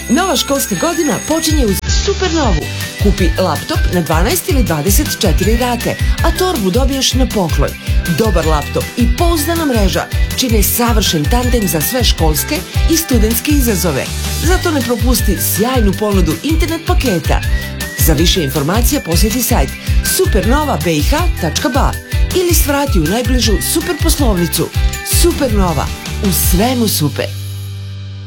Nova školska godina počinje uz Supernovu. Kupi laptop na 12 ili 24 rate, a torbu dobiješ na poklon. Dobar laptop i pouzdana mreža čine savršen tandem za sve školske i studentske izazove. Zato ne propusti sjajnu ponudu internet paketa. Za više informacija posjeti sajt supernova.bih.ba ili svrati u najbližu super poslovnicu. Supernova, u svemu super.